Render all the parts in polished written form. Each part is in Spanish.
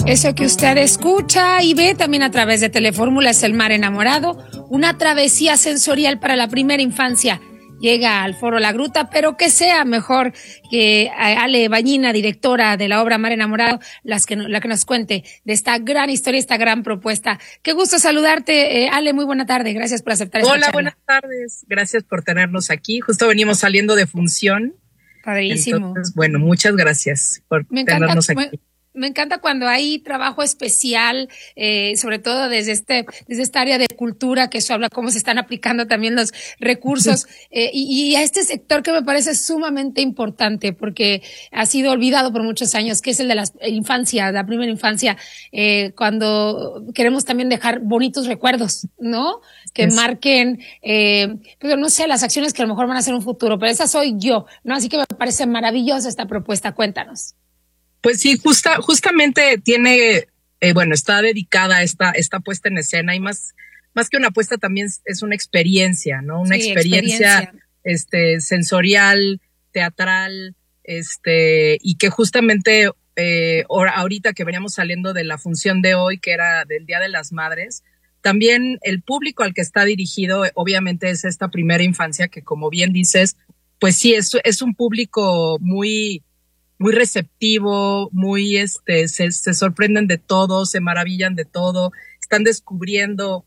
Eso que usted escucha y ve también a través de Telefórmula es El Mar Enamorado, una travesía sensorial para la primera infancia. Llega al Foro La Gruta, pero que sea mejor que Ale Bañina, directora de la obra Mar Enamorado, la que nos cuente de esta gran historia, esta gran propuesta. Qué gusto saludarte, Ale, muy buena tarde, gracias por aceptar esta charla. Hola, buenas tardes, gracias por tenernos aquí. Justo venimos saliendo de función. Padrísimo. Entonces, bueno, muchas gracias por tenernos aquí. Me encanta cuando hay trabajo especial, sobre todo desde esta área de cultura, que eso habla cómo se están aplicando también los recursos, y a este sector que me parece sumamente importante porque ha sido olvidado por muchos años, que es el de la infancia, la primera infancia, cuando queremos también dejar bonitos recuerdos, ¿no? Que marquen, pues no sé, las acciones que a lo mejor van a ser un futuro, pero esa soy yo, ¿no? Así que me parece maravillosa esta propuesta. Cuéntanos. Pues sí, justamente tiene, está dedicada a esta puesta en escena, y más que una apuesta también es una experiencia, ¿no? Una experiencia sensorial, teatral, y que justamente ahorita que veníamos saliendo de la función de hoy, que era del Día de las Madres, también el público al que está dirigido, obviamente, es esta primera infancia, que como bien dices, pues sí, es un público muy receptivo, muy se sorprenden de todo, se maravillan de todo, están descubriendo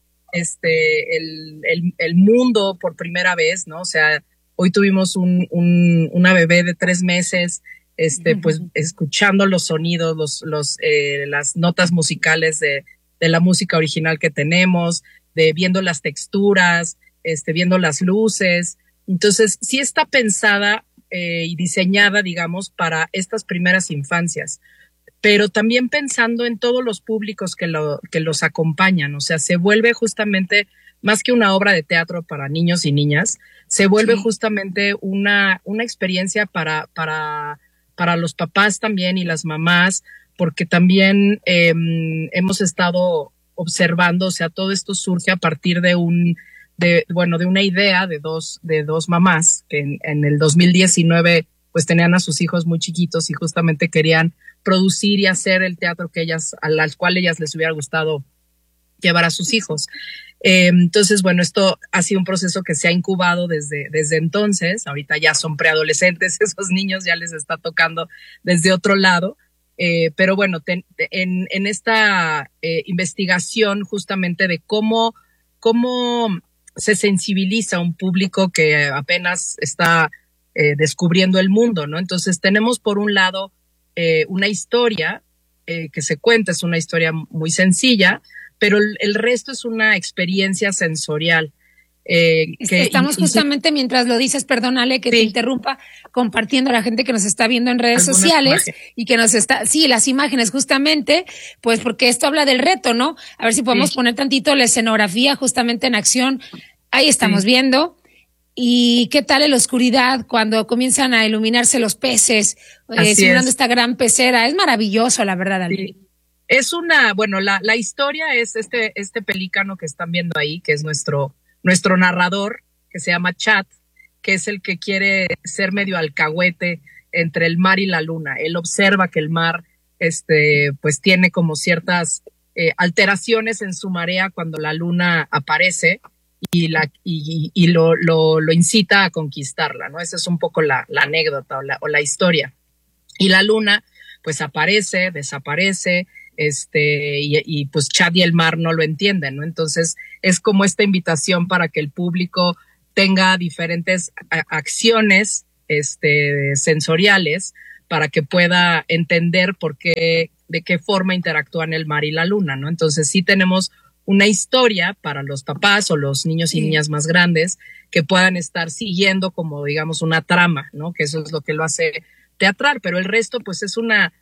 el mundo por primera vez, ¿no? O sea, hoy tuvimos una bebé de 3 meses, pues escuchando los sonidos, las notas musicales de la música original que tenemos, viendo las texturas, viendo las luces. Entonces, sí está pensada y diseñada, digamos, para estas primeras infancias, pero también pensando en todos los públicos que los acompañan. O sea, se vuelve justamente más que una obra de teatro para niños y niñas, se vuelve justamente una experiencia para los papás también y las mamás, porque también hemos estado observando, o sea, todo esto surge a partir de una idea de dos mamás que en el 2019 pues tenían a sus hijos muy chiquitos y justamente querían producir y hacer el teatro al cual ellas les hubiera gustado llevar a sus hijos. Entonces, bueno, esto ha sido un proceso que se ha incubado desde entonces. Ahorita ya son preadolescentes, esos niños ya les está tocando desde otro lado. Pero bueno, en esta investigación justamente de cómo se sensibiliza a un público que apenas está descubriendo el mundo, ¿no? Entonces tenemos por un lado una historia que se cuenta, es una historia muy sencilla, pero el resto es una experiencia sensorial. Estamos justamente, mientras lo dices, perdón, Ale, que te interrumpa, compartiendo a la gente que nos está viendo en redes sociales y que nos está, las imágenes justamente, pues porque esto habla del reto, ¿no? A ver si podemos poner tantito la escenografía justamente en acción. Ahí estamos viendo. ¿Y qué tal en la oscuridad cuando comienzan a iluminarse los peces, simulando esta gran pecera? Es maravilloso, la verdad, Ale. Sí. Es la historia es este pelícano que están viendo ahí, que es nuestro narrador, que se llama Chad, que es el que quiere ser medio alcahuete entre el mar y la luna. Él observa que el mar, pues tiene como ciertas alteraciones en su marea cuando la luna aparece y lo incita a conquistarla, ¿no? Esa es un poco la anécdota o la historia. Y la luna, pues aparece, desaparece, y pues Chad y el mar no lo entienden, ¿no? Entonces es como esta invitación para que el público tenga diferentes acciones sensoriales para que pueda entender de qué forma interactúan el mar y la luna, ¿no? Entonces sí tenemos una historia para los papás o los niños y niñas más grandes que puedan estar siguiendo como, digamos, una trama, ¿no? Que eso es lo que lo hace teatral, pero el resto pues es una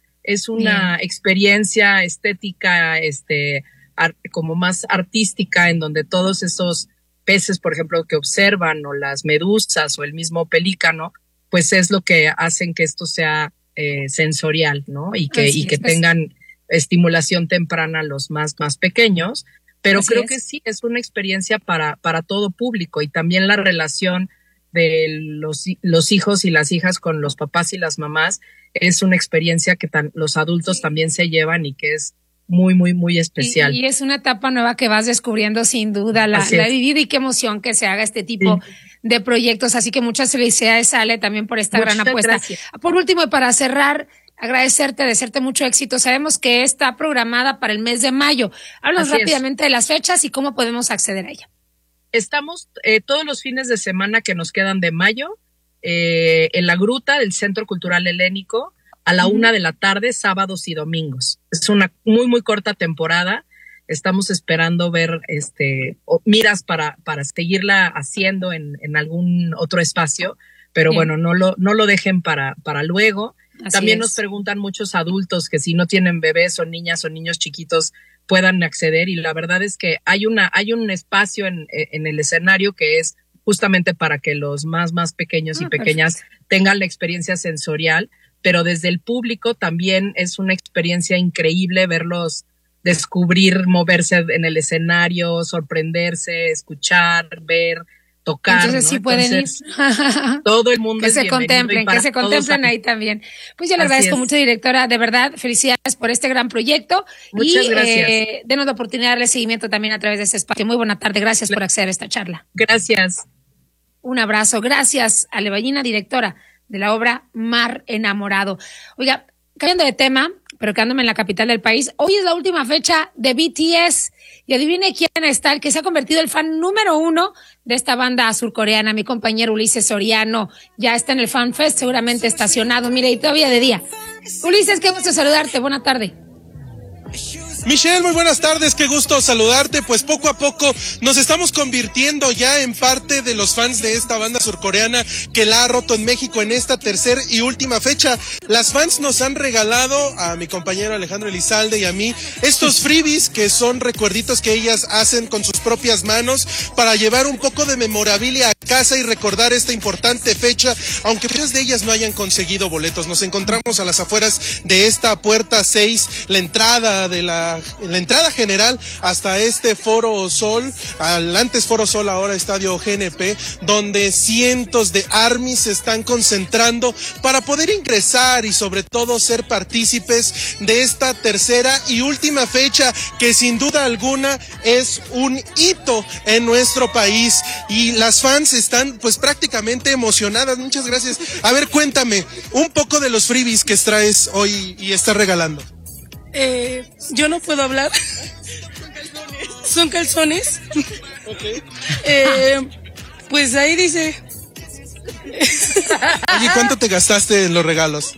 experiencia estética, como más artística, en donde todos esos peces, por ejemplo, que observan, o las medusas, o el mismo pelícano, pues es lo que hacen que esto sea sensorial, ¿no? Y que tengan estimulación temprana los más pequeños. Pero creo que sí, es una experiencia para todo público, y también la relación de los hijos y las hijas con los papás y las mamás es una experiencia que los adultos también se llevan y que es muy, muy, muy especial. Y es una etapa nueva que vas descubriendo sin duda, la he vivido y qué emoción que se haga este tipo de proyectos. Así que muchas felicidades, Ale, también por esta gran apuesta. Gracias. Por último, y para cerrar, agradecerte, desearte mucho éxito. Sabemos que está programada para el mes de mayo. Háblanos rápidamente de las fechas y cómo podemos acceder a ella. Estamos todos los fines de semana que nos quedan de mayo en la gruta del Centro Cultural Helénico a la 1:00 p.m, sábados y domingos. Es una muy, muy corta temporada. Estamos esperando ver miras para seguirla haciendo en algún otro espacio, pero bueno, no lo dejen para luego. También nos preguntan muchos adultos que si no tienen bebés o niñas o niños chiquitos puedan acceder, y la verdad es que hay un espacio en el escenario que es justamente para que los más pequeños y pequeñas tengan la experiencia sensorial, pero desde el público también es una experiencia increíble verlos descubrir, moverse en el escenario, sorprenderse, escuchar, ver, tocar. Entonces sí pueden ir. Todo el mundo que se contemplen ahí también. Pues yo le agradezco mucho, directora, de verdad, felicidades por este gran proyecto. Muchas gracias. Denos la oportunidad de darle seguimiento también a través de este espacio. Muy buena tarde, gracias por acceder a esta charla. Gracias. Un abrazo, gracias a Ale Ballina, directora de la obra Mar Enamorado. Oiga, cambiando de tema, pero quedándome en la capital del país, hoy es la última fecha de BTS y adivine quién está, el que se ha convertido en el fan número 1 de esta banda surcoreana. Mi compañero Ulises Soriano ya está en el Fan Fest, seguramente estacionado, mire, y todavía de día. Ulises, qué gusto saludarte, buena tarde. Michelle, muy buenas tardes, qué gusto saludarte. Pues poco a poco nos estamos convirtiendo ya en parte de los fans de esta banda surcoreana que la ha roto en México en esta tercera y última fecha. Las fans nos han regalado a mi compañero Alejandro Elizalde y a mí estos freebies que son recuerditos que ellas hacen con sus propias manos para llevar un poco de memorabilia a casa y recordar esta importante fecha, aunque muchas de ellas no hayan conseguido boletos. Nos encontramos a las afueras de esta puerta 6, la entrada general hasta este Foro Sol, al antes Foro Sol, ahora Estadio GNP, donde cientos de ARMYs se están concentrando para poder ingresar y sobre todo ser partícipes de esta tercera y última fecha que sin duda alguna es un hito en nuestro país, y las fans están pues prácticamente emocionadas. Muchas gracias. A ver, cuéntame un poco de los freebies que traes hoy y estás regalando. Yo no puedo hablar. Son calzones. Okay. Pues ahí dice. Oye, ¿cuánto te gastaste en los regalos?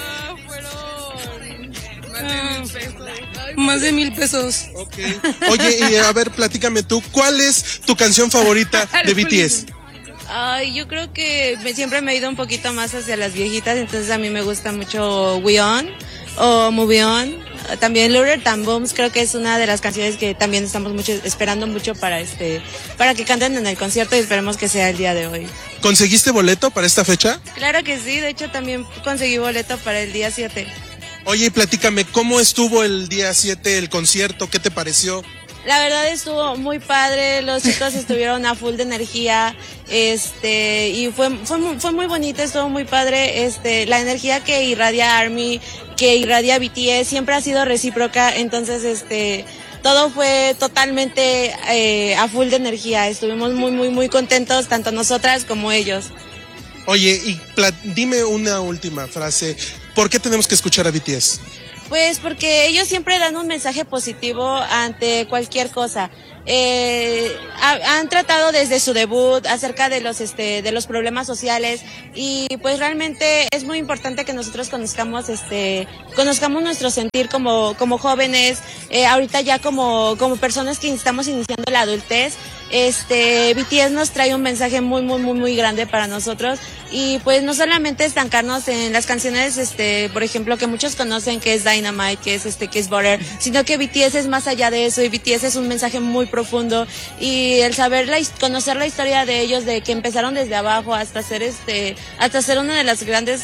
Más de 1,000 pesos. Okay. Oye, y a ver, platícame tú, ¿cuál es tu canción favorita de BTS? Yo creo que siempre me he ido un poquito más hacia las viejitas, entonces a mí me gusta mucho We On o Move On. También Louder Than Booms creo que es una de las canciones que también estamos esperando mucho para que canten en el concierto, y esperemos que sea el día de hoy. ¿Conseguiste boleto para esta fecha? Claro que sí, de hecho también conseguí boleto para el día 7. Oye, platícame, ¿cómo estuvo el día 7 el concierto? ¿Qué te pareció? La verdad estuvo muy padre, los chicos estuvieron a full de energía, y fue muy bonito, estuvo muy padre, la energía que irradia ARMY, que irradia BTS siempre ha sido recíproca, entonces todo fue totalmente a full de energía, estuvimos muy contentos, tanto nosotras como ellos. Oye, y dime una última frase, ¿por qué tenemos que escuchar a BTS? Pues porque ellos siempre dan un mensaje positivo ante cualquier cosa. Han tratado desde su debut acerca de los problemas sociales, y pues realmente es muy importante que nosotros conozcamos nuestro sentir como jóvenes, ahorita ya como personas que estamos iniciando la adultez. BTS nos trae un mensaje muy grande para nosotros, y pues no solamente estancarnos en las canciones, por ejemplo, que muchos conocen, que es Dynamite, que es Butter, sino que BTS es más allá de eso, y BTS es un mensaje muy profundo, y el conocer la historia de ellos, de que empezaron desde abajo hasta ser una de las grandes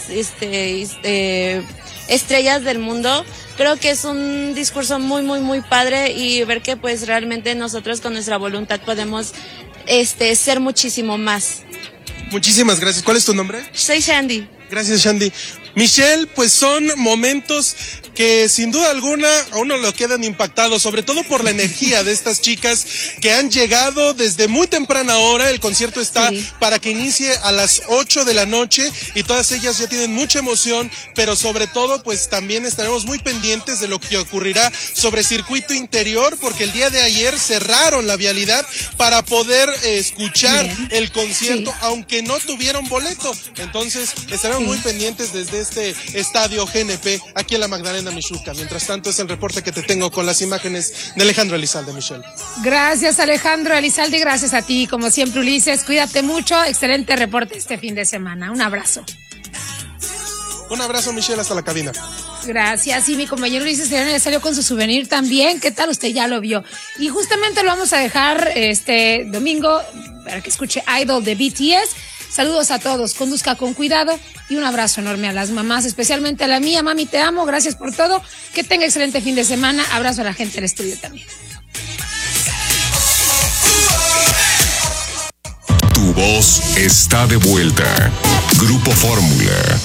estrellas del mundo. Creo que es un discurso muy padre, y ver que pues realmente nosotros con nuestra voluntad podemos ser muchísimo más. Muchísimas gracias. ¿Cuál es tu nombre? Soy Shandy. Gracias, Shandy. Michelle, pues son momentos que sin duda alguna a uno lo quedan impactados, sobre todo por la energía de estas chicas que han llegado desde muy temprana hora. El concierto está para que inicie a las 8 de la noche y todas ellas ya tienen mucha emoción, pero sobre todo pues también estaremos muy pendientes de lo que ocurrirá sobre circuito interior, porque el día de ayer cerraron la vialidad para poder escuchar el concierto, aunque no tuvieron boleto. Entonces estaremos muy pendientes desde este estadio GNP aquí en la Magdalena Mixhuca. Mientras tanto es el reporte que te tengo con las imágenes de Alejandro Elizalde, Michelle. Gracias, Alejandro Elizalde, gracias a ti, como siempre, Ulises. Cuídate mucho, excelente reporte este fin de semana. Un abrazo. Un abrazo, Michelle, hasta la cabina. Gracias. Y mi compañero Ulises Serena salió con su souvenir también. ¿Qué tal? Usted ya lo vio. Y justamente lo vamos a dejar este domingo para que escuche Idol de BTS. Saludos a todos, conduzca con cuidado y un abrazo enorme a las mamás, especialmente a la mía. Mami, te amo, gracias por todo. Que tenga excelente fin de semana. Abrazo a la gente del estudio también. Tu voz está de vuelta. Grupo Fórmula.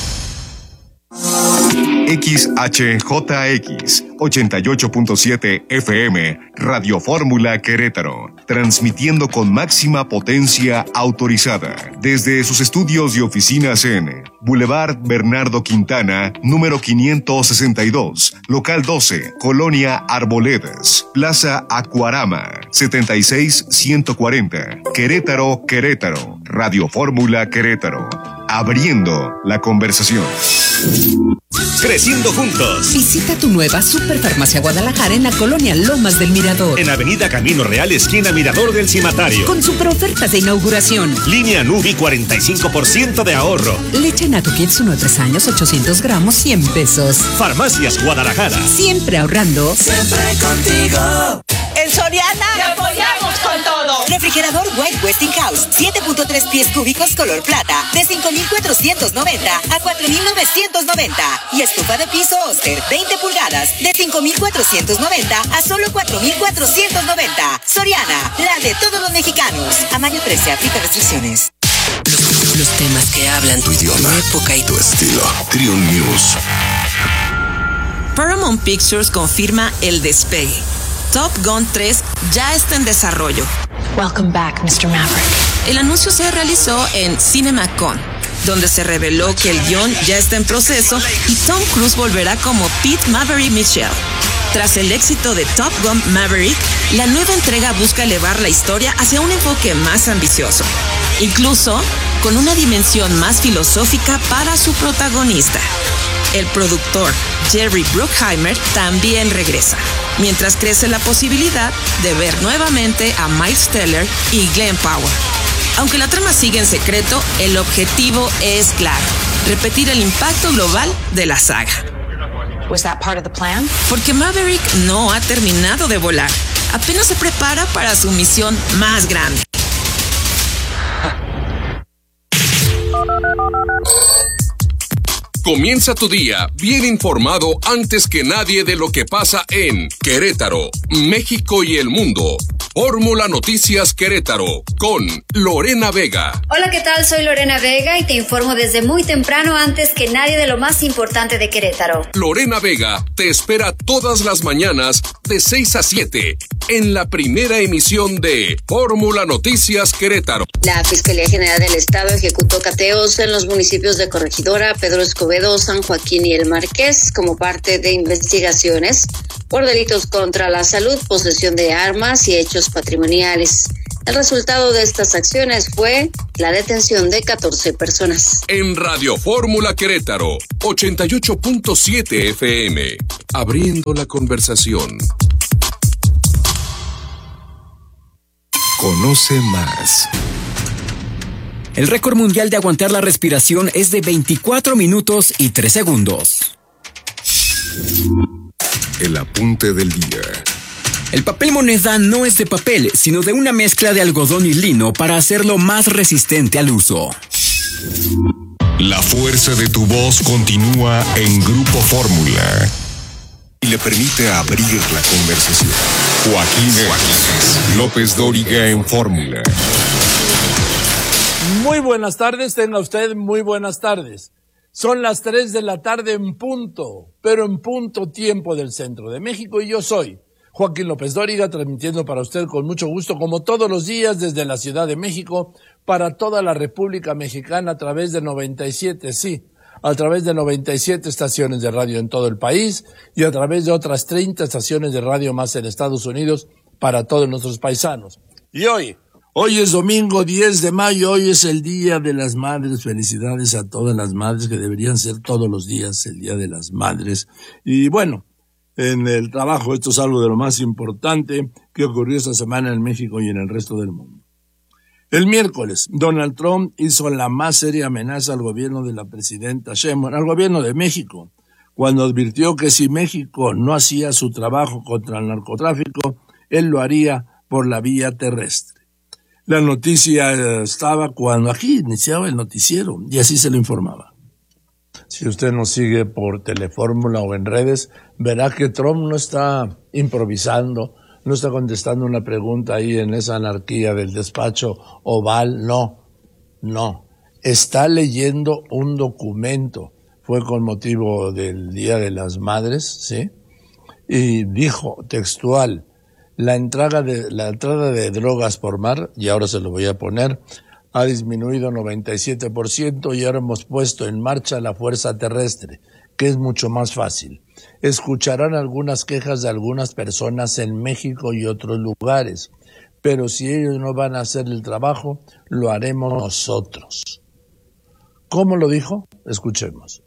XHJX 88.7 FM, Radio Fórmula Querétaro, transmitiendo con máxima potencia autorizada desde sus estudios y oficinas en Boulevard Bernardo Quintana, número 562, local 12, Colonia Arboledas, Plaza Acuarama, 76140, Querétaro, Querétaro, Radio Fórmula Querétaro, abriendo la conversación. Creciendo juntos. Visita tu nueva Superfarmacia Guadalajara en la colonia Lomas del Mirador. En Avenida Camino Real, esquina Mirador del Cimatario. Con superofertas de inauguración. Línea Nubi, 45% de ahorro. Leche Nato Kids 1 de 3 años, 800 gramos, 100 pesos. Farmacias Guadalajara. Siempre ahorrando. Siempre contigo. En Soriana te apoyamos con todo. Refrigerador White Westinghouse, 7.3 pies cúbicos color plata, de 5,490 a 4,990. Y estufa de piso Oster, 20 pulgadas, de 5,490 a solo 4,490. Soriana, la de todos los mexicanos. A mayo 13, aplica restricciones. Los temas que hablan tu idioma, tu época y tu estilo. Triun News. Paramount Pictures confirma el despegue. Top Gun 3 ya está en desarrollo. Welcome back, Mr. Maverick. El anuncio se realizó en CinemaCon, donde se reveló que el guión ya está en proceso y Tom Cruise volverá como Pete Maverick Mitchell. Tras el éxito de Top Gun Maverick, la nueva entrega busca elevar la historia hacia un enfoque más ambicioso, incluso con una dimensión más filosófica para su protagonista. El productor Jerry Bruckheimer también regresa, mientras crece la posibilidad de ver nuevamente a Miles Teller y Glenn Powell. Aunque la trama sigue en secreto, el objetivo es claro: repetir el impacto global de la saga. Was that part of the plan? Porque Maverick no ha terminado de volar, apenas se prepara para su misión más grande. Comienza tu día bien informado antes que nadie de lo que pasa en Querétaro, México y el mundo. Fórmula Noticias Querétaro con Lorena Vega. Hola, ¿qué tal? Soy Lorena Vega y te informo desde muy temprano antes que nadie de lo más importante de Querétaro. Lorena Vega te espera todas las mañanas de 6 a 7 en la primera emisión de Fórmula Noticias Querétaro. La Fiscalía General del Estado ejecutó cateos en los municipios de Corregidora, Pedro Escobedo, San Joaquín y El Marqués como parte de investigaciones por delitos contra la salud, posesión de armas y hechos patrimoniales. El resultado de estas acciones fue la detención de 14 personas. En Radio Fórmula Querétaro, 88.7 FM, abriendo la conversación. Conoce más. El récord mundial de aguantar la respiración es de 24 minutos y 3 segundos. El apunte del día. El papel moneda no es de papel, sino de una mezcla de algodón y lino para hacerlo más resistente al uso. La fuerza de tu voz continúa en Grupo Fórmula y le permite abrir la conversación. Joaquín López Dóriga en Fórmula. Muy buenas tardes, tenga usted muy buenas tardes. Son las 3 de la tarde en punto, pero en punto tiempo del centro de México, y yo soy Joaquín López Dóriga, transmitiendo para usted con mucho gusto, como todos los días, desde la Ciudad de México, para toda la República Mexicana, a través de 97, a través de 97 estaciones de radio en todo el país, y a través de otras 30 estaciones de radio más en Estados Unidos, para todos nuestros paisanos. Y hoy es domingo 10 de mayo, hoy es el Día de las Madres. Felicidades a todas las madres, que deberían ser todos los días el Día de las Madres. Y bueno, en el trabajo esto es algo de lo más importante que ocurrió esta semana en México y en el resto del mundo. El miércoles, Donald Trump hizo la más seria amenaza al gobierno de la presidenta Sheinbaum, al gobierno de México, cuando advirtió que si México no hacía su trabajo contra el narcotráfico, él lo haría por la vía terrestre. La noticia estaba cuando aquí iniciaba el noticiero, y así se lo informaba. Si usted nos sigue por Telefórmula o en redes, verá que Trump no está improvisando, no está contestando una pregunta ahí en esa anarquía del despacho oval, no. Está leyendo un documento. Fue con motivo del Día de las Madres, ¿sí? Y dijo textual: la entrada de drogas por mar, y ahora se lo voy a poner, ha disminuido 97% y ahora hemos puesto en marcha la fuerza terrestre, que es mucho más fácil. Escucharán algunas quejas de algunas personas en México y otros lugares, pero si ellos no van a hacer el trabajo, lo haremos nosotros. ¿Cómo lo dijo? Escuchemos.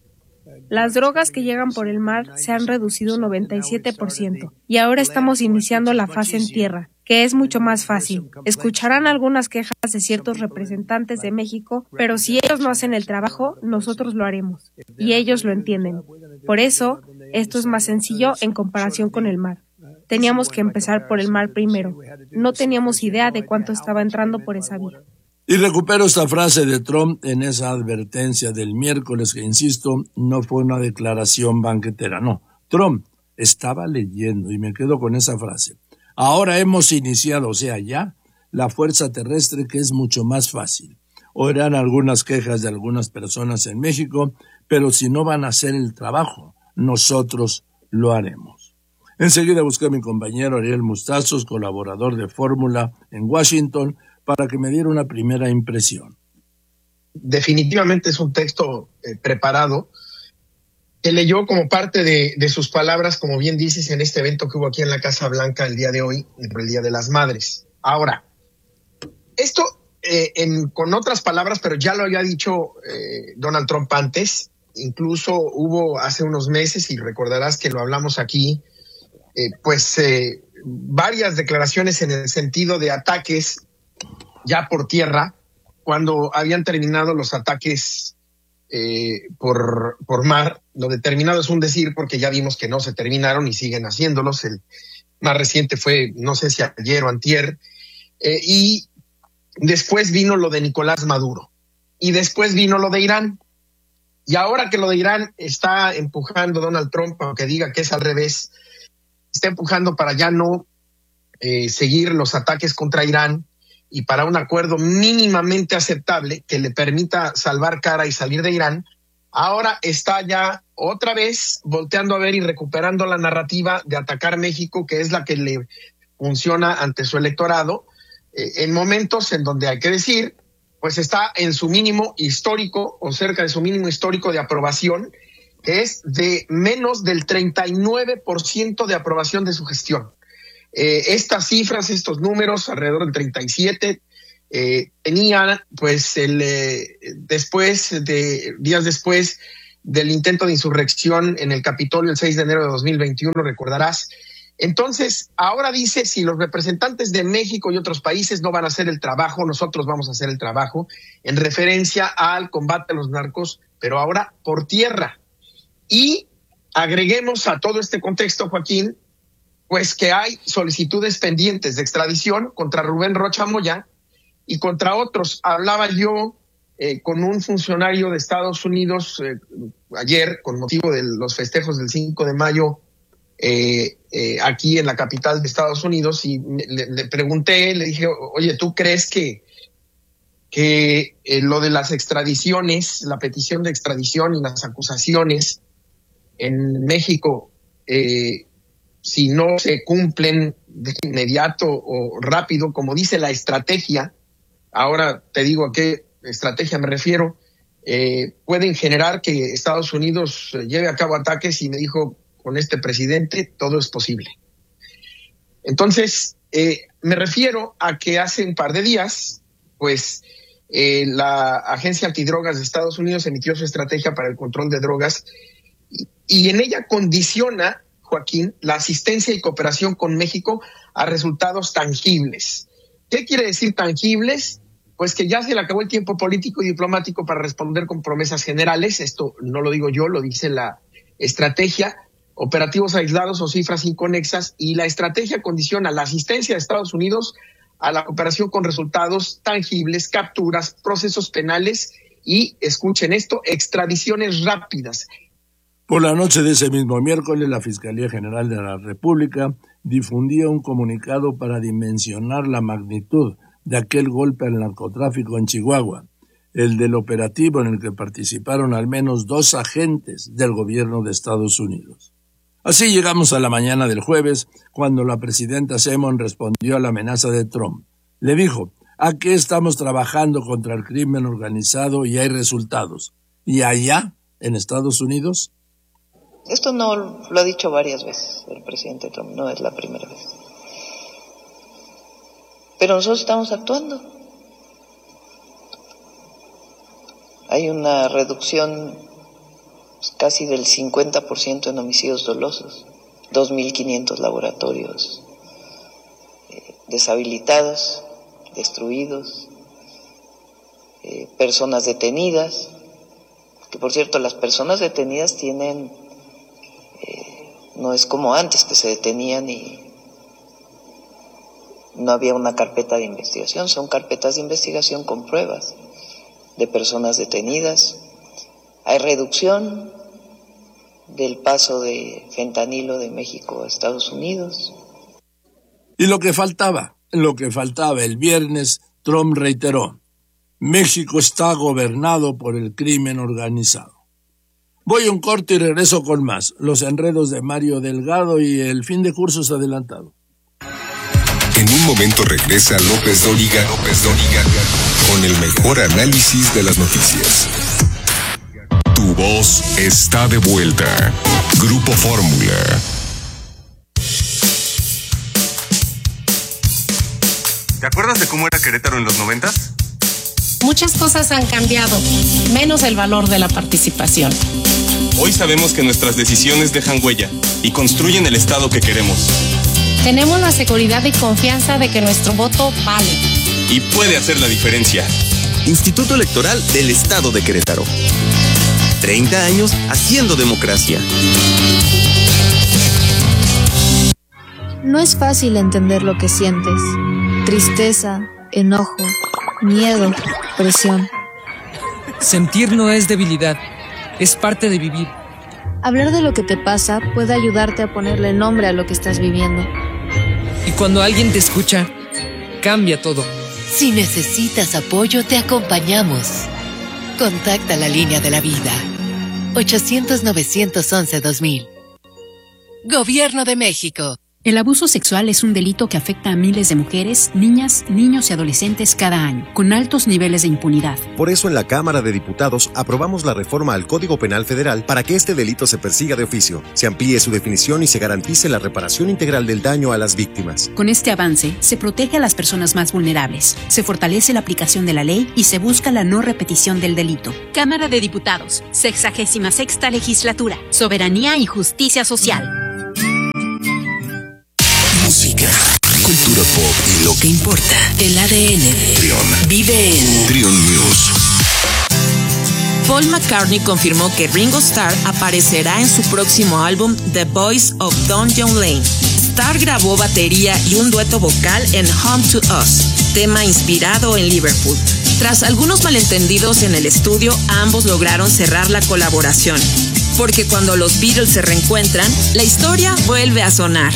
Las drogas que llegan por el mar se han reducido un 97% y ahora estamos iniciando la fase en tierra, que es mucho más fácil. Escucharán algunas quejas de ciertos representantes de México, pero si ellos no hacen el trabajo, nosotros lo haremos. Y ellos lo entienden. Por eso, esto es más sencillo en comparación con el mar. Teníamos que empezar por el mar primero. No teníamos idea de cuánto estaba entrando por esa vía. Y recupero esta frase de Trump en esa advertencia del miércoles, que, insisto, no fue una declaración banquetera, no. Trump estaba leyendo, y me quedo con esa frase. Ahora hemos iniciado, o sea, ya, la fuerza terrestre, que es mucho más fácil. Oirán algunas quejas de algunas personas en México, pero si no van a hacer el trabajo, nosotros lo haremos. Enseguida busqué a mi compañero Ariel Mustazos, colaborador de Fórmula en Washington, para que me diera una primera impresión. Definitivamente es un texto preparado, que leyó como parte de sus palabras, como bien dices, en este evento que hubo aquí en la Casa Blanca el día de hoy, el Día de las Madres. Ahora, esto con otras palabras, pero ya lo había dicho Donald Trump antes, incluso hubo hace unos meses, y recordarás que lo hablamos aquí, varias declaraciones en el sentido de ataques ya por tierra, cuando habían terminado los ataques por mar. Lo determinado es un decir, porque ya vimos que no se terminaron y siguen haciéndolos. El más reciente fue, no sé si ayer o antier, y después vino lo de Nicolás Maduro, y después vino lo de Irán, y ahora que lo de Irán está empujando Donald Trump, aunque diga que es al revés, está empujando para ya no seguir los ataques contra Irán, y para un acuerdo mínimamente aceptable que le permita salvar cara y salir de Irán. Ahora está ya otra vez volteando a ver y recuperando la narrativa de atacar México, que es la que le funciona ante su electorado, en momentos en donde, hay que decir, pues está en su mínimo histórico o cerca de su mínimo histórico de aprobación, que es de menos del 39% de aprobación de su gestión. Estas cifras, estos números, alrededor del 37, tenían pues días después del intento de insurrección en el Capitolio el 6 de enero de 2021, recordarás. Entonces, ahora dice, si los representantes de México y otros países no van a hacer el trabajo, nosotros vamos a hacer el trabajo, en referencia al combate a los narcos, pero ahora por tierra. Y agreguemos a todo este contexto, Joaquín, pues que hay solicitudes pendientes de extradición contra Rubén Rocha Moya y contra otros. Hablaba yo con un funcionario de Estados Unidos ayer, con motivo de los festejos del 5 de mayo aquí en la capital de Estados Unidos, y le pregunté, le dije, oye, ¿tú crees que que lo de las extradiciones, la petición de extradición y las acusaciones en México, si no se cumplen de inmediato o rápido, como dice la estrategia, ahora te digo a qué estrategia me refiero, pueden generar que Estados Unidos lleve a cabo ataques, y me dijo, con este presidente todo es posible. Entonces, me refiero a que hace un par de días, pues, la Agencia Antidrogas de Estados Unidos emitió su estrategia para el control de drogas y en ella condiciona, Joaquín, la asistencia y cooperación con México a resultados tangibles. ¿Qué quiere decir tangibles? Pues que ya se le acabó el tiempo político y diplomático para responder con promesas generales. Esto no lo digo yo, lo dice la estrategia. Operativos aislados o cifras inconexas, y la estrategia condiciona la asistencia de Estados Unidos a la cooperación con resultados tangibles, capturas, procesos penales y, escuchen esto, extradiciones rápidas. Por la noche de ese mismo miércoles, la Fiscalía General de la República difundía un comunicado para dimensionar la magnitud de aquel golpe al narcotráfico en Chihuahua, el del operativo en el que participaron al menos 2 agentes del gobierno de Estados Unidos. Así llegamos a la mañana del jueves, cuando la presidenta Sheinbaum respondió a la amenaza de Trump. Le dijo, aquí estamos trabajando contra el crimen organizado y hay resultados. ¿Y allá, en Estados Unidos? Esto no lo ha dicho varias veces el presidente Trump, no es la primera vez. Pero nosotros estamos actuando. Hay una reducción casi del 50% en homicidios dolosos, 2.500 laboratorios deshabilitados, destruidos, personas detenidas, que por cierto las personas detenidas tienen, no es como antes que se detenían y no había una carpeta de investigación, son carpetas de investigación con pruebas de personas detenidas. Hay reducción del paso de fentanilo de México a Estados Unidos. Y lo que faltaba el viernes, Trump reiteró, México está gobernado por el crimen organizado. Voy a un corte y regreso con más, los enredos de Mario Delgado y el fin de cursos adelantado. En un momento regresa López Dóriga con el mejor análisis de las noticias. Tu voz está de vuelta. Grupo Fórmula. ¿Te acuerdas de cómo era Querétaro en los 90s? Muchas cosas han cambiado, menos el valor de la participación. Hoy sabemos que nuestras decisiones dejan huella y construyen el Estado que queremos. Tenemos la seguridad y confianza de que nuestro voto vale. Y puede hacer la diferencia. Instituto Electoral del Estado de Querétaro. 30 años haciendo democracia. No es fácil entender lo que sientes. Tristeza, enojo, miedo, presión. Sentir no es debilidad, es parte de vivir. Hablar de lo que te pasa puede ayudarte a ponerle nombre a lo que estás viviendo. Y cuando alguien te escucha, cambia todo. Si necesitas apoyo, te acompañamos. Contacta la línea de la vida. 800-911-2000. Gobierno de México. El abuso sexual es un delito que afecta a miles de mujeres, niñas, niños y adolescentes cada año, con altos niveles de impunidad. Por eso en la Cámara de Diputados aprobamos la reforma al Código Penal Federal para que este delito se persiga de oficio, se amplíe su definición y se garantice la reparación integral del daño a las víctimas. Con este avance, se protege a las personas más vulnerables, se fortalece la aplicación de la ley y se busca la no repetición del delito. Cámara de Diputados, 66ª Legislatura, Soberanía y Justicia Social. Música, cultura pop y lo que importa. El ADN de Trión. Vive en Trión News. Paul McCartney confirmó que Ringo Starr aparecerá en su próximo álbum The Voice of Dungeon Lane. Starr grabó batería y un dueto vocal en Home to Us, tema inspirado en Liverpool. Tras algunos malentendidos en el estudio, ambos lograron cerrar la colaboración, porque cuando los Beatles se reencuentran, la historia vuelve a sonar.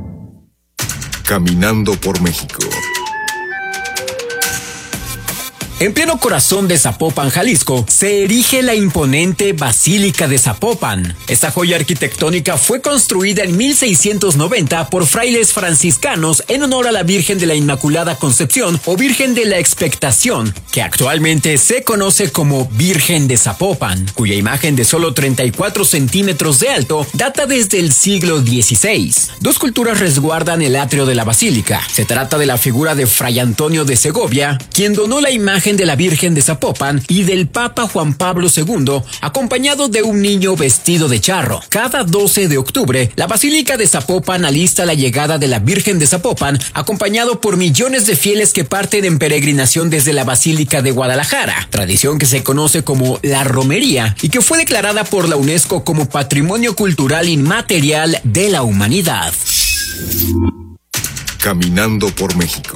Caminando por México. En pleno corazón de Zapopan, Jalisco, se erige la imponente Basílica de Zapopan. Esta joya arquitectónica fue construida en 1690 por frailes franciscanos en honor a la Virgen de la Inmaculada Concepción o Virgen de la Expectación, que actualmente se conoce como Virgen de Zapopan, cuya imagen de solo 34 centímetros de alto data desde el siglo XVI. Dos culturas resguardan el atrio de la basílica. Se trata de la figura de Fray Antonio de Segovia, quien donó la imagen de la Virgen de Zapopan, y del Papa Juan Pablo II, acompañado de un niño vestido de charro. Cada 12 de octubre, la Basílica de Zapopan alista la llegada de la Virgen de Zapopan, acompañado por millones de fieles que parten en peregrinación desde la Basílica de Guadalajara, tradición que se conoce como la romería y que fue declarada por la UNESCO como Patrimonio Cultural Inmaterial de la Humanidad. Caminando por México.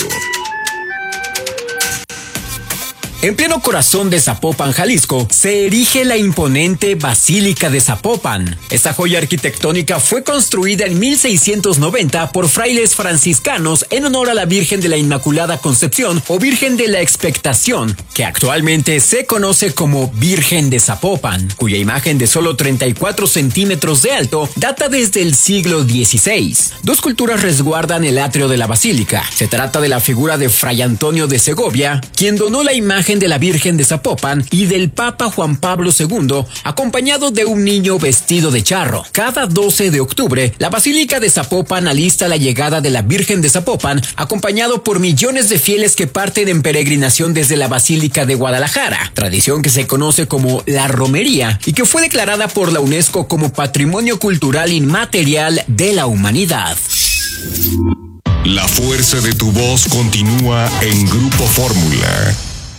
En pleno corazón de Zapopan, Jalisco, se erige la imponente Basílica de Zapopan. Esta joya arquitectónica fue construida en 1690 por frailes franciscanos en honor a la Virgen de la Inmaculada Concepción o Virgen de la Expectación, que actualmente se conoce como Virgen de Zapopan, cuya imagen de solo 34 centímetros de alto data desde el siglo XVI. Dos culturas resguardan el atrio de la basílica. Se trata de la figura de Fray Antonio de Segovia, quien donó la imagen de la Virgen de Zapopan, y del Papa Juan Pablo II, acompañado de un niño vestido de charro. Cada 12 de octubre, la Basílica de Zapopan alista la llegada de la Virgen de Zapopan, acompañado por millones de fieles que parten en peregrinación desde la Basílica de Guadalajara, tradición que se conoce como la romería y que fue declarada por la UNESCO como Patrimonio Cultural Inmaterial de la Humanidad. La fuerza de tu voz continúa en Grupo Fórmula.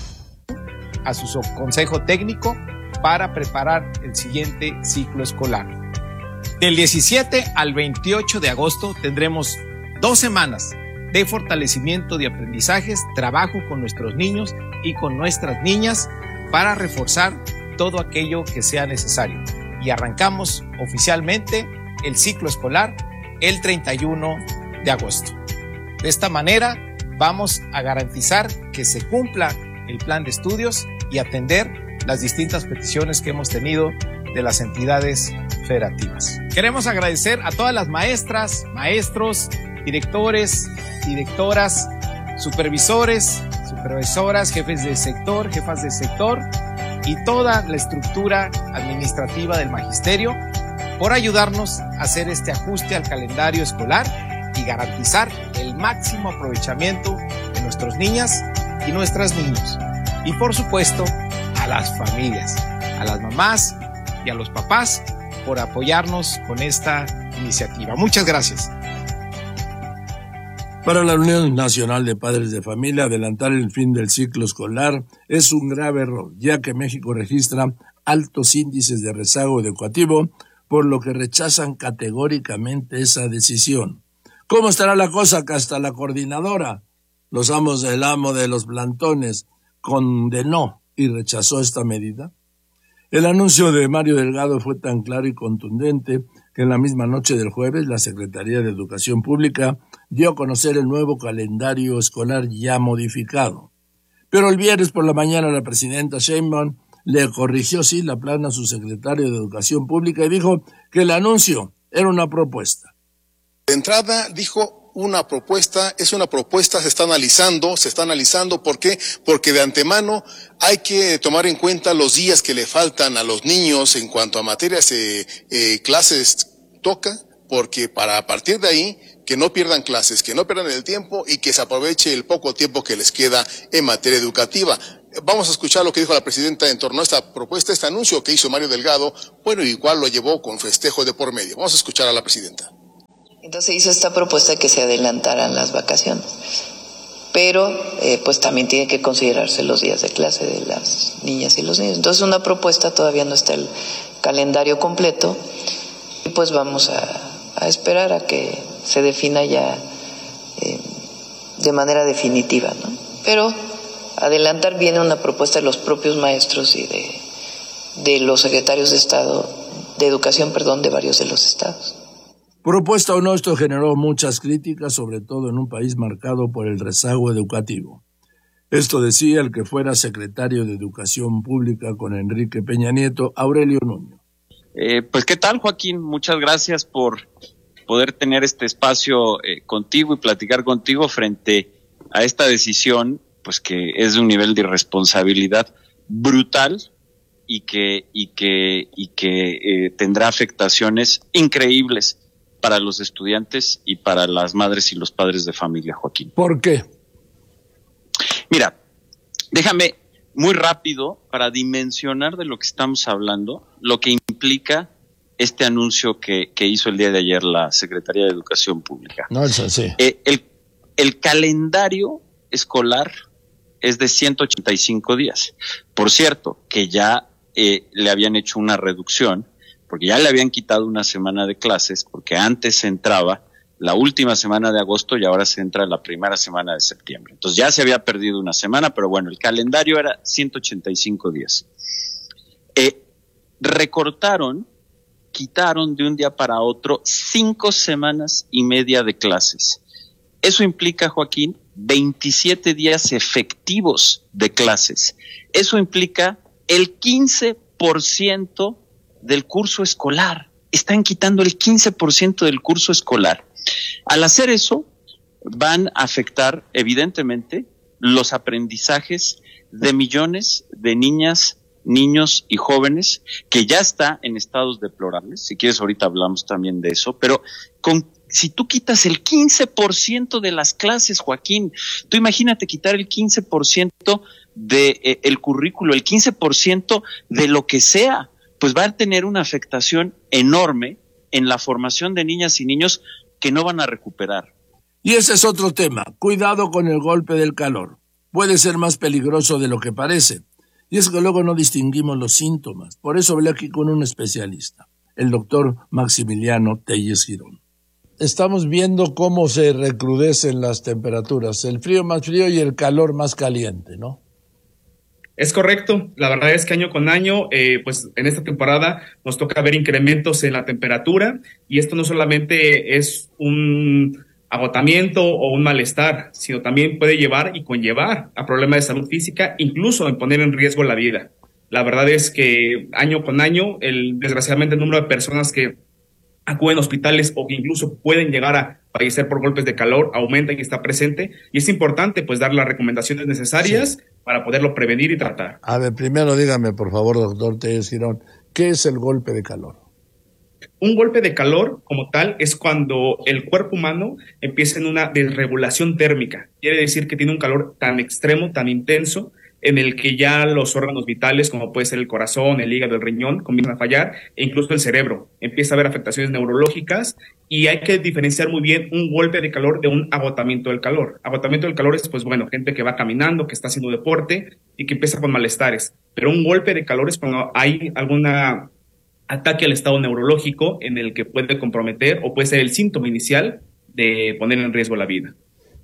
A su consejo técnico para preparar el siguiente ciclo escolar. Del 17 al 28 de agosto tendremos 2 semanas de fortalecimiento de aprendizajes, trabajo con nuestros niños y con nuestras niñas para reforzar todo aquello que sea necesario. Y arrancamos oficialmente el ciclo escolar el 31 de agosto. De esta manera vamos a garantizar que se cumpla el plan de estudios y atender las distintas peticiones que hemos tenido de las entidades federativas. Queremos agradecer a todas las maestras, maestros, directores, directoras, supervisores, supervisoras, jefes de sector, jefas de sector y toda la estructura administrativa del magisterio por ayudarnos a hacer este ajuste al calendario escolar y garantizar el máximo aprovechamiento de nuestras niñas y nuestros niños. Y por supuesto, a las familias, a las mamás y a los papás por apoyarnos con esta iniciativa. Muchas gracias. Para la Unión Nacional de Padres de Familia, adelantar el fin del ciclo escolar es un grave error, ya que México registra altos índices de rezago educativo, por lo que rechazan categóricamente esa decisión. ¿Cómo estará la cosa que hasta la coordinadora, los amos del amo de los plantones, condenó y rechazó esta medida? El anuncio de Mario Delgado fue tan claro y contundente que en la misma noche del jueves la Secretaría de Educación Pública dio a conocer el nuevo calendario escolar ya modificado. Pero el viernes por la mañana la presidenta Sheinbaum le corrigió la plana a su secretario de Educación Pública y dijo que el anuncio era una propuesta. De entrada dijo una propuesta, es una propuesta, se está analizando, ¿por qué? Porque de antemano hay que tomar en cuenta los días que le faltan a los niños en cuanto a materias, clases toca, porque para a partir de ahí, que no pierdan clases, que no pierdan el tiempo y que se aproveche el poco tiempo que les queda en materia educativa. Vamos a escuchar lo que dijo la presidenta en torno a esta propuesta, este anuncio que hizo Mario Delgado, bueno, igual lo llevó con festejo de por medio. Vamos a escuchar a la presidenta. Entonces hizo esta propuesta de que se adelantaran las vacaciones, pero pues también tiene que considerarse los días de clase de las niñas y los niños. Entonces una propuesta, todavía no está el calendario completo y pues vamos a esperar a que se defina ya de manera definitiva, ¿no? Pero adelantar viene una propuesta de los propios maestros y de los secretarios de Estado, de Educación, de varios de los estados. Propuesta o no, esto generó muchas críticas, sobre todo en un país marcado por el rezago educativo. Esto decía el que fuera secretario de Educación Pública con Enrique Peña Nieto, Aurelio Nuño. Pues qué tal, Joaquín, muchas gracias por poder tener este espacio contigo y platicar contigo frente a esta decisión, pues que es de un nivel de irresponsabilidad brutal y que tendrá afectaciones increíbles para los estudiantes y para las madres y los padres de familia, Joaquín. ¿Por qué? Mira, déjame muy rápido para dimensionar de lo que estamos hablando, lo que implica este anuncio que hizo el día de ayer la Secretaría de Educación Pública. No es así. El calendario escolar es de 185 días. Por cierto, que ya le habían hecho una reducción, porque ya le habían quitado una semana de clases, porque antes se entraba la última semana de agosto y ahora se entra la primera semana de septiembre. Entonces ya se había perdido una semana, pero bueno, el calendario era 185 días. Quitaron de un día para otro 5 semanas y media de clases. Eso implica, Joaquín, 27 días efectivos de clases. Eso implica el 15% del curso escolar. Están quitando el 15% del curso escolar. Al hacer eso, van a afectar, evidentemente, los aprendizajes de millones de niñas, niños y jóvenes que ya está en estados deplorables. Si quieres, ahorita hablamos también de eso, pero si tú quitas el 15% de las clases, Joaquín, tú imagínate quitar el 15% de el currículo, el 15% de lo que sea, pues va a tener una afectación enorme en la formación de niñas y niños que no van a recuperar. Y ese es otro tema. Cuidado con el golpe del calor. Puede ser más peligroso de lo que parece. Y es que luego no distinguimos los síntomas. Por eso hablé aquí con un especialista, el doctor Maximiliano Telles Girón. Estamos viendo cómo se recrudecen las temperaturas. El frío más frío y el calor más caliente, ¿no? Es correcto. La verdad es que año con año, pues en esta temporada nos toca ver incrementos en la temperatura y esto no solamente es un agotamiento o un malestar, sino también puede llevar y conllevar a problemas de salud física, incluso en poner en riesgo la vida. La verdad es que año con año, desgraciadamente el número de personas que acuden a hospitales o que incluso pueden llegar a fallecer por golpes de calor aumenta y está presente, y es importante pues dar las recomendaciones necesarias para poderlo prevenir y tratar. A ver, primero dígame, por favor, doctor Telles Girón, ¿qué es el golpe de calor? Un golpe de calor, como tal, es cuando el cuerpo humano empieza en una desregulación térmica. Quiere decir que tiene un calor tan extremo, tan intenso, en el que ya los órganos vitales, como puede ser el corazón, el hígado, el riñón, comienzan a fallar, e incluso el cerebro. Empieza a haber afectaciones neurológicas, y hay que diferenciar muy bien un golpe de calor de un agotamiento del calor. Agotamiento del calor es, pues bueno, gente que va caminando, que está haciendo deporte, y que empieza con malestares. Pero un golpe de calor es cuando hay alguna ataque al estado neurológico en el que puede comprometer o puede ser el síntoma inicial de poner en riesgo la vida.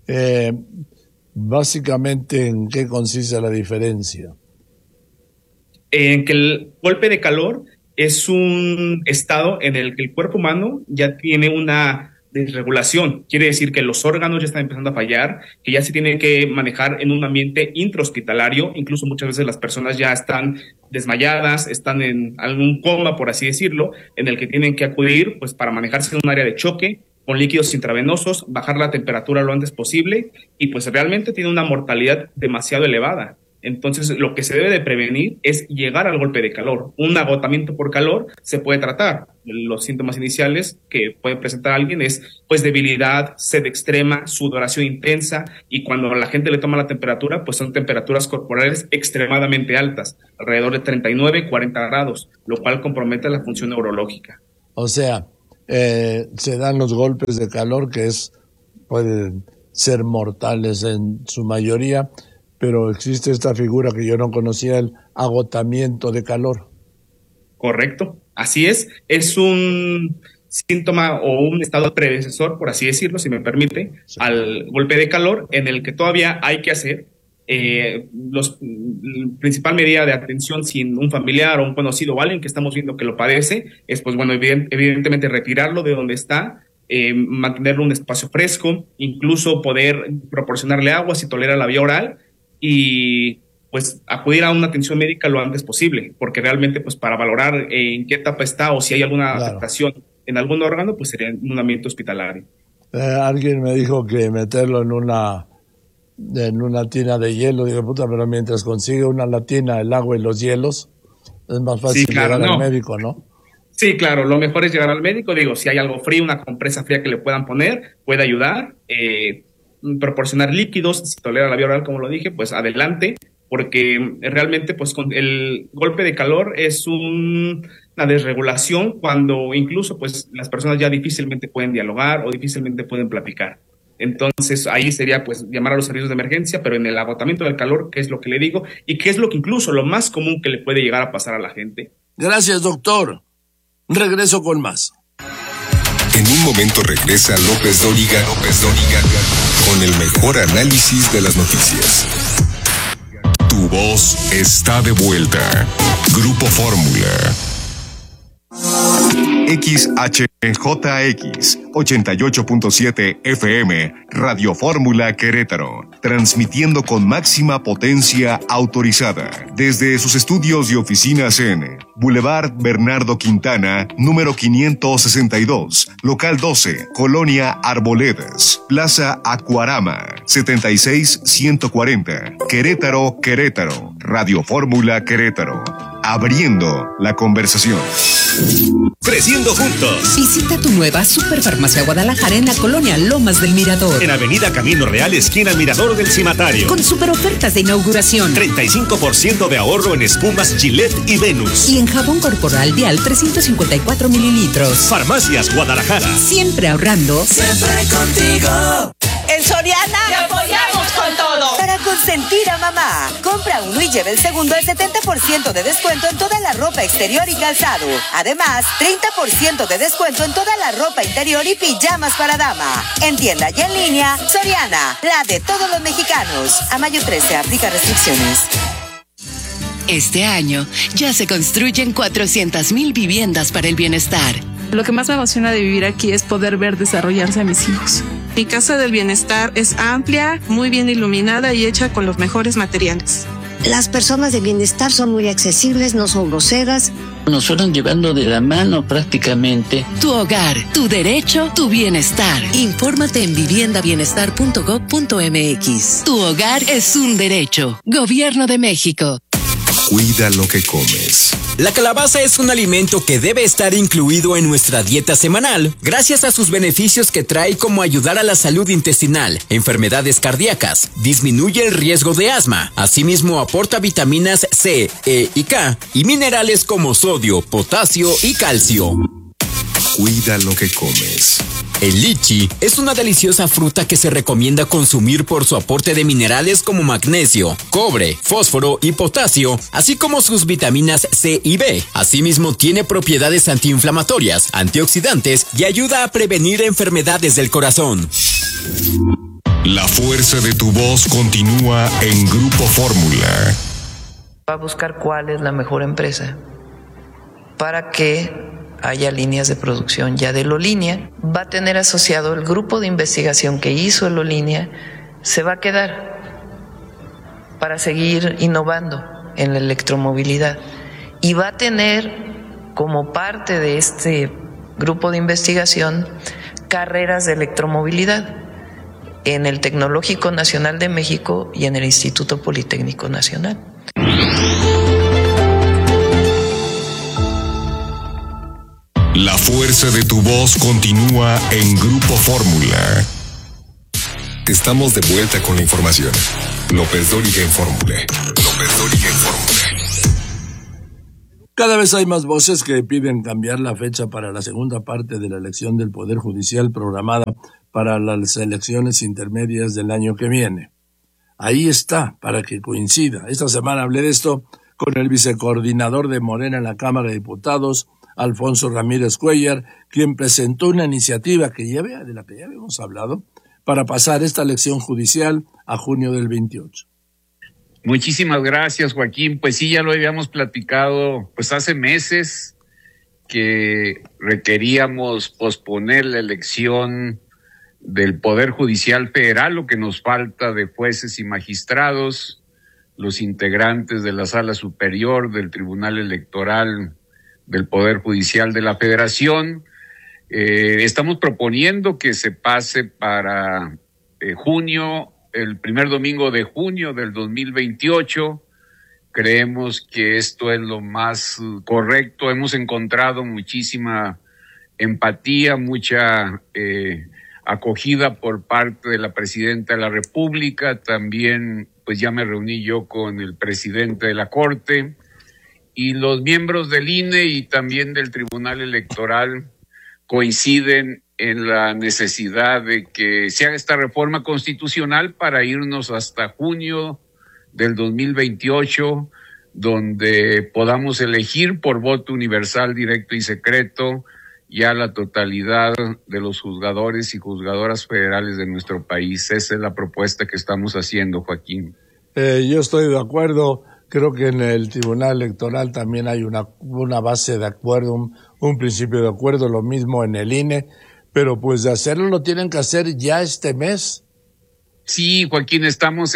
Básicamente, ¿en qué consiste la diferencia? En que el golpe de calor es un estado en el que el cuerpo humano ya tiene una desregulación. Quiere decir que los órganos ya están empezando a fallar, que ya se tiene que manejar en un ambiente intrahospitalario. Incluso muchas veces las personas ya están desmayadas, están en algún coma, por así decirlo, en el que tienen que acudir pues para manejarse en un área de choque con líquidos intravenosos, bajar la temperatura lo antes posible, y pues realmente tiene una mortalidad demasiado elevada. Entonces, lo que se debe de prevenir es llegar al golpe de calor. Un agotamiento por calor se puede tratar. Los síntomas iniciales que puede presentar alguien es pues debilidad, sed extrema, sudoración intensa, y cuando la gente le toma la temperatura, pues son temperaturas corporales extremadamente altas, alrededor de 39, 40 grados, lo cual compromete la función neurológica. O sea, se dan los golpes de calor que pueden ser mortales en su mayoría, pero existe esta figura que yo no conocía, el agotamiento de calor. Correcto, así es un síntoma o un estado predecesor, por así decirlo, si me permite, al golpe de calor, en el que todavía hay que hacer la principal medida de atención sin un familiar o un conocido o alguien que estamos viendo que lo padece, es pues bueno, evidentemente retirarlo de donde está, mantenerlo en un espacio fresco, incluso poder proporcionarle agua si tolera la vía oral, y pues acudir a una atención médica lo antes posible, porque realmente pues para valorar en qué etapa está o si hay alguna afectación en algún órgano, pues sería en un ambiente hospitalario. Alguien me dijo que meterlo en una tina de hielo. Digo, puta, pero mientras consigue una latina, el agua y los hielos, es más fácil llegar al médico, ¿no? Sí, claro, lo mejor es llegar al médico. Digo, si hay algo frío, una compresa fría que le puedan poner, puede ayudar. Proporcionar líquidos, si tolera la vía oral, como lo dije, pues adelante, porque realmente pues con el golpe de calor es una desregulación cuando incluso pues las personas ya difícilmente pueden dialogar o difícilmente pueden platicar. Entonces ahí sería pues llamar a los servicios de emergencia, pero en el agotamiento del calor, que es lo que le digo, y que es lo que incluso lo más común que le puede llegar a pasar a la gente. Gracias, doctor. Regreso con más. En un momento regresa López Dóriga con el mejor análisis de las noticias. Tu voz está de vuelta. Grupo Fórmula. XHJX 88.7 FM, Radio Fórmula Querétaro, transmitiendo con máxima potencia autorizada desde sus estudios y oficinas en Boulevard Bernardo Quintana, número 562, local 12, Colonia Arboledas, Plaza Acuarama, 76140, Querétaro, Radio Fórmula Querétaro, abriendo la conversación. Creciendo juntos. Visita tu nueva Superfarmacia Guadalajara en la colonia Lomas del Mirador. En Avenida Camino Real, esquina Mirador del Cimatario. Con super ofertas de inauguración. 35% de ahorro en espumas Gillette y Venus. Y en jabón corporal Dial 354 mililitros. Farmacias Guadalajara. Siempre ahorrando. Siempre contigo. En Soriana te apoyamos con todo. Para consentir a mamá. Compra uno y lleve el segundo al 70% de descuento en toda la ropa exterior y calzado. Además, 30% de descuento en toda la ropa interior y pijamas para dama. En tienda y en línea, Soriana, la de todos los mexicanos. A mayo 13, aplica restricciones. Este año ya se construyen 400,000 viviendas para el bienestar. Lo que más me emociona de vivir aquí es poder ver desarrollarse a mis hijos. Mi casa del bienestar es amplia, muy bien iluminada y hecha con los mejores materiales. Las personas de bienestar son muy accesibles, no son groseras. Nos fueron llevando de la mano prácticamente. Tu hogar, tu derecho, tu bienestar. Infórmate en viviendabienestar.gov.mx. Tu hogar es un derecho. Gobierno de México. Cuida lo que comes. La calabaza es un alimento que debe estar incluido en nuestra dieta semanal, gracias a sus beneficios que trae, como ayudar a la salud intestinal, enfermedades cardíacas, disminuye el riesgo de asma, asimismo aporta vitaminas C, E y K, y minerales como sodio, potasio y calcio. Cuida lo que comes. El lichi es una deliciosa fruta que se recomienda consumir por su aporte de minerales como magnesio, cobre, fósforo y potasio, así como sus vitaminas C y B. Asimismo, tiene propiedades antiinflamatorias, antioxidantes y ayuda a prevenir enfermedades del corazón. La fuerza de tu voz continúa en Grupo Fórmula. Va a buscar cuál es la mejor empresa para que haya líneas de producción ya de Lolínea. Va a tener asociado el grupo de investigación que hizo el Lolínea, se va a quedar para seguir innovando en la electromovilidad y va a tener como parte de este grupo de investigación carreras de electromovilidad en el Tecnológico Nacional de México y en el Instituto Politécnico Nacional. La fuerza de tu voz continúa en Grupo Fórmula. Estamos de vuelta con la información. López Dóriga en Fórmula. Cada vez hay más voces que piden cambiar la fecha para la segunda parte de la elección del Poder Judicial programada para las elecciones intermedias del año que viene. Ahí está, para que coincida. Esta semana hablé de esto con el vicecoordinador de Morena en la Cámara de Diputados, Alfonso Ramírez Cuellar, quien presentó una iniciativa de la que ya habíamos hablado, para pasar esta elección judicial a junio del 28. Muchísimas gracias, Joaquín. Pues sí, ya lo habíamos platicado pues hace meses, que requeríamos posponer la elección del Poder Judicial Federal, lo que nos falta de jueces y magistrados. los integrantes de la Sala Superior del Tribunal Electoral del Poder Judicial de la Federación. Estamos proponiendo que se pase para junio, el primer domingo de junio del 2028. Creemos que esto es lo más correcto. Hemos encontrado muchísima empatía, mucha acogida por parte de la Presidenta de la República. También, pues ya me reuní yo con el presidente de la Corte y los miembros del INE y también del Tribunal Electoral coinciden en la necesidad de que se haga esta reforma constitucional para irnos hasta junio del 2028, donde podamos elegir por voto universal, directo y secreto ya la totalidad de los juzgadores y juzgadoras federales de nuestro país. Esa es la propuesta que estamos haciendo, Joaquín. Yo estoy de acuerdo. Creo que en el Tribunal Electoral también hay una base de acuerdo, un principio de acuerdo, lo mismo en el INE, pero pues de hacerlo lo tienen que hacer ya este mes. Sí, Joaquín, estamos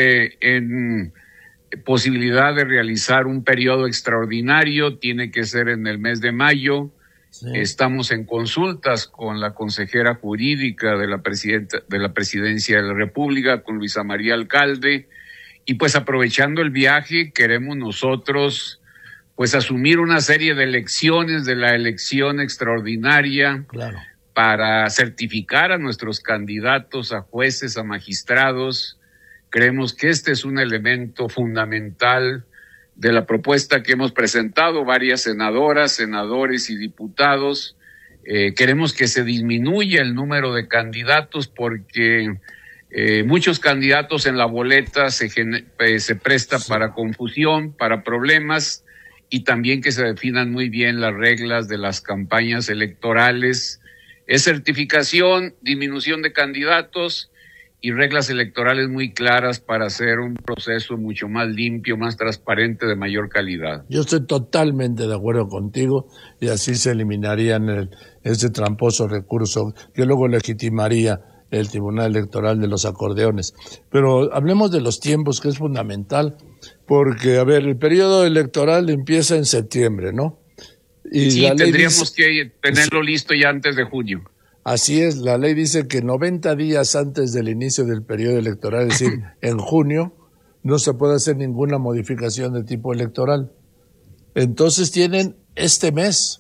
en posibilidad de realizar un periodo extraordinario, tiene que ser en el mes de mayo. Sí. Estamos en consultas con la consejera jurídica de la Presidencia de la República, con Luisa María Alcalde. Y pues aprovechando el viaje, queremos nosotros pues asumir una serie de elecciones de la elección extraordinaria. Claro. Para certificar a nuestros candidatos, a jueces, a magistrados. Creemos que este es un elemento fundamental de la propuesta que hemos presentado varias senadoras, senadores y diputados. Queremos que se disminuya el número de candidatos porque muchos candidatos en la boleta se presta para confusión, para problemas, y también que se definan muy bien las reglas de las campañas electorales. Es certificación, disminución de candidatos y reglas electorales muy claras para hacer un proceso mucho más limpio, más transparente, de mayor calidad. Yo estoy totalmente de acuerdo contigo, y así se eliminarían ese tramposo recurso que luego legitimaría el Tribunal Electoral de los acordeones. Pero hablemos de los tiempos, que es fundamental, porque, a ver, el periodo electoral empieza en septiembre, ¿no? Y sí, la ley tendríamos que tenerlo listo ya antes de junio. Así es, la ley dice que 90 días antes del inicio del periodo electoral, es decir, en junio, no se puede hacer ninguna modificación de tipo electoral. Entonces tienen este mes.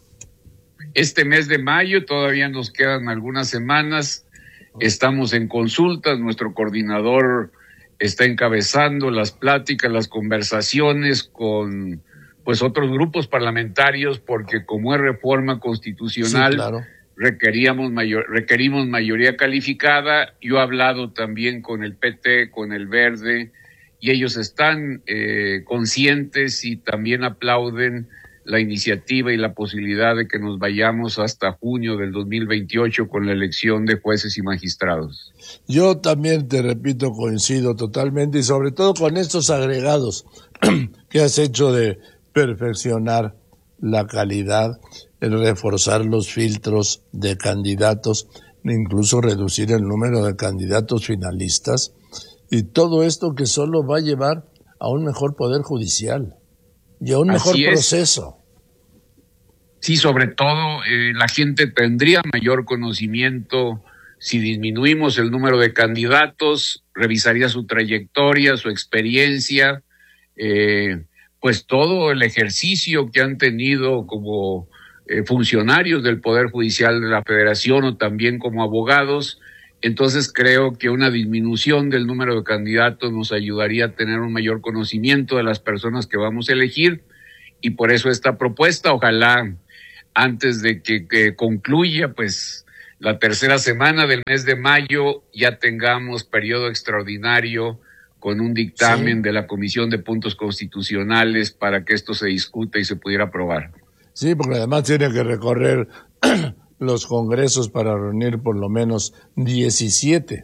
Este mes de mayo, todavía nos quedan algunas semanas. Estamos en consultas, nuestro coordinador está encabezando las pláticas, las conversaciones con pues otros grupos parlamentarios, porque como es reforma constitucional, sí, claro, requerimos mayoría calificada. Yo he hablado también con el PT, con el Verde, y ellos están conscientes y también aplauden la iniciativa y la posibilidad de que nos vayamos hasta junio del 2028 con la elección de jueces y magistrados. Yo también, te repito, coincido totalmente, y sobre todo con estos agregados que has hecho de perfeccionar la calidad, el reforzar los filtros de candidatos, incluso reducir el número de candidatos finalistas, y todo esto que solo va a llevar a un mejor poder judicial y a un mejor proceso. Sí, sobre todo la gente tendría mayor conocimiento si disminuimos el número de candidatos, revisaría su trayectoria, su experiencia, pues todo el ejercicio que han tenido como funcionarios del Poder Judicial de la Federación o también como abogados. Entonces creo que una disminución del número de candidatos nos ayudaría a tener un mayor conocimiento de las personas que vamos a elegir, y por eso esta propuesta, ojalá antes de que concluya pues la tercera semana del mes de mayo ya tengamos periodo extraordinario con un dictamen de la Comisión de Puntos Constitucionales para que esto se discuta y se pudiera aprobar. Sí, porque además tiene que recorrer los congresos para reunir por lo menos 17.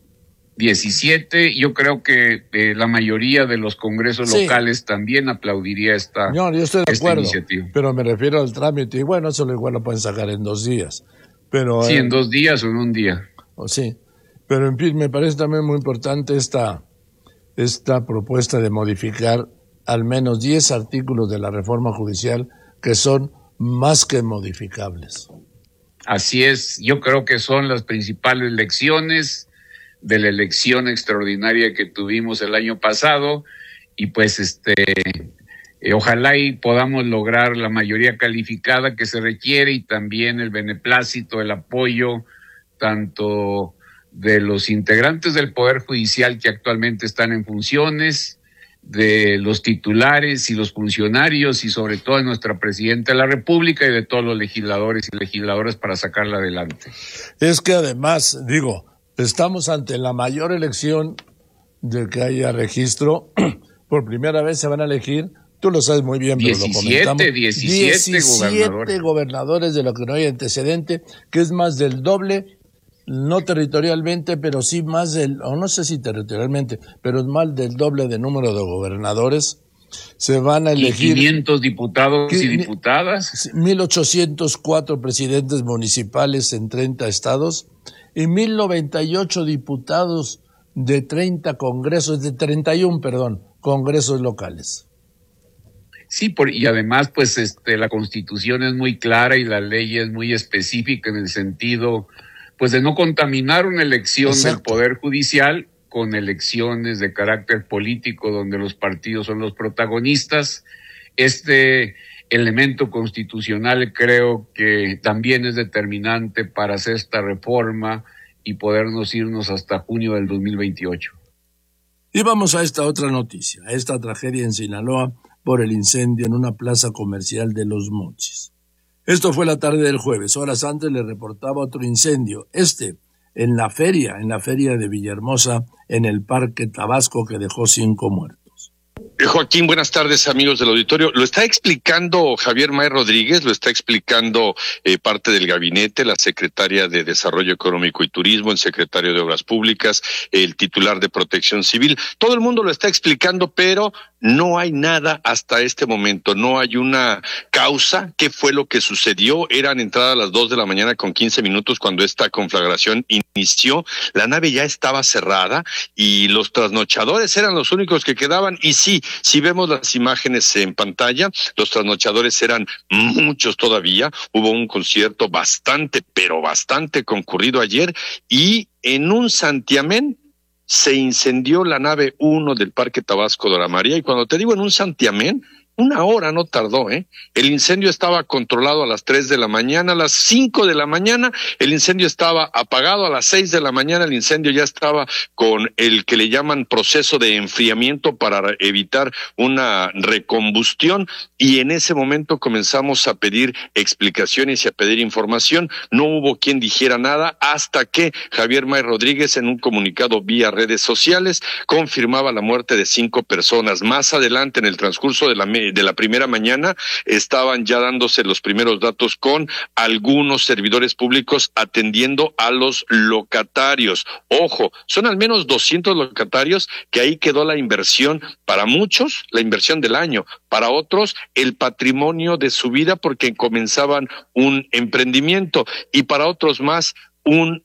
Yo creo que la mayoría de los congresos locales también aplaudiría esta iniciativa. Yo estoy de acuerdo, pero me refiero al trámite, y bueno, eso igual lo pueden sacar en 2 días. Pero, sí, en 2 días o en un día. Sí, pero en fin, me parece también muy importante esta esta propuesta de modificar al menos 10 artículos de la reforma judicial que son más que modificables. Así es, yo creo que son las principales lecciones de la elección extraordinaria que tuvimos el año pasado y pues ojalá y podamos lograr la mayoría calificada que se requiere y también el beneplácito, el apoyo tanto de los integrantes del Poder Judicial que actualmente están en funciones, de los titulares y los funcionarios y sobre todo de nuestra Presidenta de la República y de todos los legisladores y legisladoras para sacarla adelante. Es que además, estamos ante la mayor elección de que haya registro. Por primera vez se van a elegir, tú lo sabes muy bien, pero lo comentamos. 17 gobernadores de lo que no hay antecedente, que es más del doble, no territorialmente, pero sí más del, o no sé si territorialmente, pero es más del doble de número de gobernadores. Se van a elegir 500 diputados y diputadas, 1,804 presidentes municipales en 30 estados y 1,098 diputados de 31 congresos locales. Sí, y además, pues, la Constitución es muy clara y la ley es muy específica en el sentido, pues, de no contaminar una elección del Poder Judicial con elecciones de carácter político donde los partidos son los protagonistas. Este elemento constitucional creo que también es determinante para hacer esta reforma y podernos irnos hasta junio del 2028. Y vamos a esta otra noticia, a esta tragedia en Sinaloa por el incendio en una plaza comercial de Los Mochis. Esto fue la tarde del jueves. Horas antes le reportaba otro incendio, en la feria de Villahermosa, en el Parque Tabasco, que dejó 5 muertos. Joaquín, buenas tardes, amigos del auditorio. Lo está explicando Javier May Rodríguez, lo está explicando parte del gabinete, la secretaria de Desarrollo Económico y Turismo, el secretario de Obras Públicas, el titular de Protección Civil. Todo el mundo lo está explicando, pero no hay nada hasta este momento. No hay una causa. ¿Qué fue lo que sucedió? Eran entradas las 2 de la mañana con 15 minutos cuando esta conflagración inició. La nave ya estaba cerrada y los trasnochadores eran los únicos que quedaban. Y sí, si vemos las imágenes en pantalla, los trasnochadores eran muchos todavía. Hubo un concierto bastante concurrido ayer y en un santiamén se incendió la nave 1 del Parque Tabasco Dora María. Y cuando te digo en un santiamén, 1 hora no tardó, El incendio estaba controlado a las 3 de la mañana, a las 5 de la mañana el incendio estaba apagado, a las 6 de la mañana el incendio ya estaba con el que le llaman proceso de enfriamiento para evitar una recombustión, y en ese momento comenzamos a pedir explicaciones y a pedir información. No hubo quien dijera nada hasta que Javier May Rodríguez, en un comunicado vía redes sociales, confirmaba la muerte de 5 personas. Más adelante, en el transcurso de la primera mañana, estaban ya dándose los primeros datos con algunos servidores públicos atendiendo a los locatarios. Ojo, son al menos 200 locatarios, que ahí quedó la inversión, para muchos la inversión del año, para otros el patrimonio de su vida porque comenzaban un emprendimiento, y para otros más un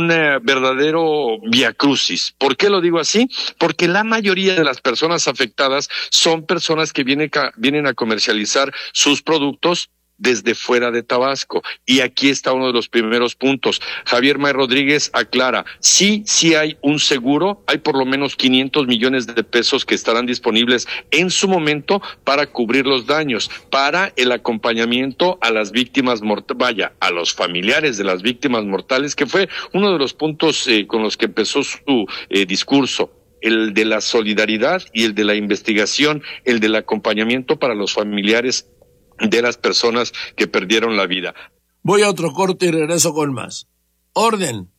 verdadero viacrucis. ¿Por qué lo digo así? Porque la mayoría de las personas afectadas son personas que vienen a comercializar sus productos desde fuera de Tabasco. Y aquí está uno de los primeros puntos. Javier May Rodríguez aclara, sí hay un seguro, hay por lo menos 500 millones de pesos que estarán disponibles en su momento para cubrir los daños, para el acompañamiento a las víctimas a los familiares de las víctimas mortales, que fue uno de los puntos con los que empezó su discurso. El de la solidaridad y el de la investigación, el del acompañamiento para los familiares de las personas que perdieron la vida. Voy a otro corte y regreso con más. Orden.